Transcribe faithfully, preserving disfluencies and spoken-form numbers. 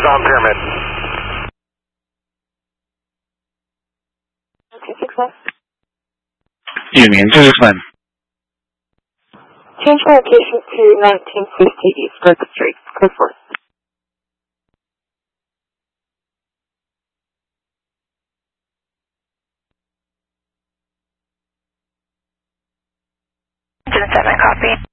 on Pyramid. Union, two six nine. Change my location to nineteen fifty East Burke Street. Go for it. Didn't set my copy.